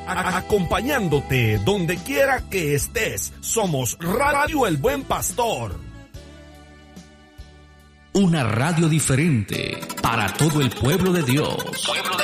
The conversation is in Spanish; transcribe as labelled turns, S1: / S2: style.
S1: acompañándote donde quiera que estés. Somos Radio El Buen Pastor.
S2: Una radio diferente para todo el pueblo de Dios.